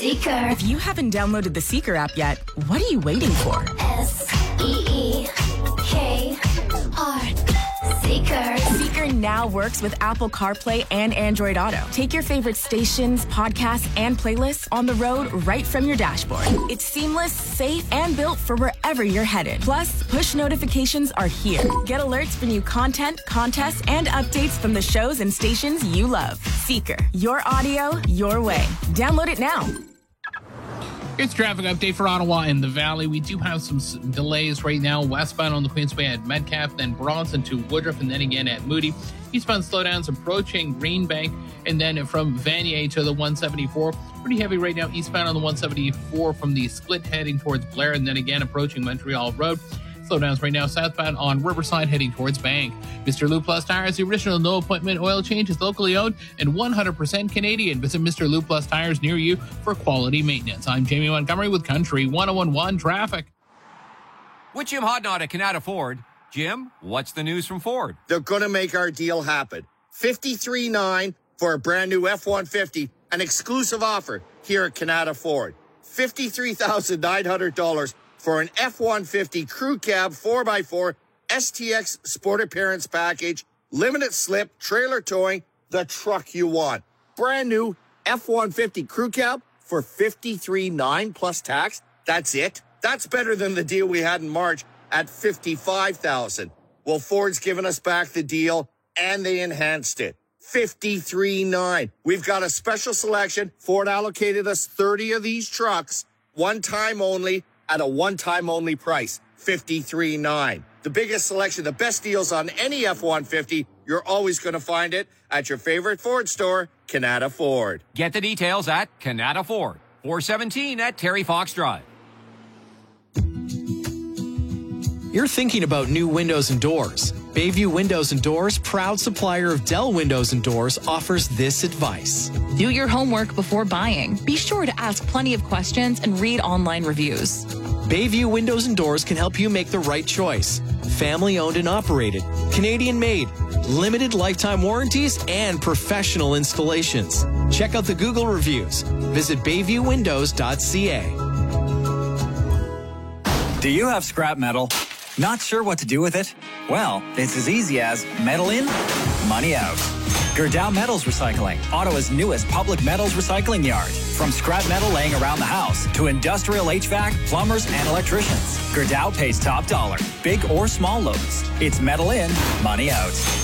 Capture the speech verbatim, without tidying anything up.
Seeker. If you haven't downloaded the Seeker app yet, what are you waiting for? S E E K R. Seeker. Seeker now works with Apple CarPlay and Android Auto. Take your favorite stations, podcasts, and playlists on the road right from your dashboard. It's seamless, safe, and built for wherever you're headed. Plus, push notifications are here. Get alerts for new content, contests, and updates from the shows and stations you love. Seeker. Your audio, your way. Download it now. Here's a traffic update for Ottawa and the Valley. We do have some s- delays right now. Westbound on the Queensway at Metcalfe, then Bronson to Woodruff, and then again at Moody. Eastbound slowdowns approaching Greenbank, and then from Vanier to the one seventy-four. Pretty heavy right now eastbound on the one seventy-four from the split heading towards Blair, and then again approaching Montreal Road. Slowdowns right now southbound on Riverside heading towards Bank. Mister Lou Plus Tires, the original no appointment oil change, is locally owned and one hundred percent Canadian. Visit Mister Lou Plus Tires near you for quality maintenance. I'm Jamie Montgomery with Country one oh one one Traffic. With Jim Hodnott at Canada Ford. Jim, what's the news from Ford? They're going to make our deal happen. fifty-three nine for a brand new F one fifty, an exclusive offer here at Canada Ford. fifty-three thousand nine hundred dollars for an F one fifty crew cab four by four S T X Sport Appearance Package, limited slip, trailer towing, the truck you want. Brand new F one fifty crew cab for fifty-three nine plus tax. That's it. That's better than the deal we had in March at fifty-five thousand. Well, Ford's given us back the deal and they enhanced it. fifty-three nine. We've got a special selection. Ford allocated us thirty of these trucks, one time only, at a one-time only price, fifty-three nine. The biggest selection, the best deals on any F one fifty, you're always going to find it at your favorite Ford store, Canada Ford. Get the details at Canada Ford, four seventeen at Terry Fox Drive. You're thinking about new windows and doors. Bayview Windows and Doors, proud supplier of Dell Windows and Doors, offers this advice. Do your homework before buying. Be sure to ask plenty of questions and read online reviews. Bayview Windows and Doors can help you make the right choice. Family owned and operated, Canadian made, limited lifetime warranties, and professional installations. Check out the Google reviews. Visit bayview windows dot c a. Do you have scrap metal? Not sure what to do with it? Well, it's as easy as metal in, money out. Gerdau Metals Recycling, Ottawa's newest public metals recycling yard. From scrap metal laying around the house to industrial H V A C, plumbers, and electricians, Gerdau pays top dollar, big or small loads. It's metal in, money out.